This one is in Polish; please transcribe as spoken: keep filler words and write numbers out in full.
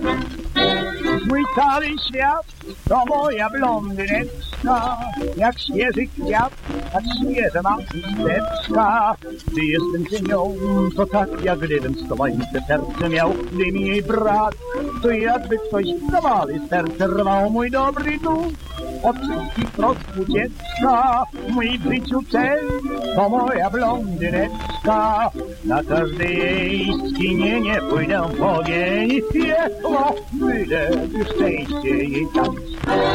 Mój cały świat to moja blondyneczka, jak świeży kwiat, tak świeże mam chusteczka. Gdy jestem z nią, to tak jak gdybym stojące serce miał. Gdy mi jej brak, to jakby ktoś zawali serce rwał. Mój dobry duch od wszystkich trosk ucieczka, mój w życiu cel to moja blondyneczka. Na każde jej skinienie pójdę w ogień i piekło, byle szczęście jej tam.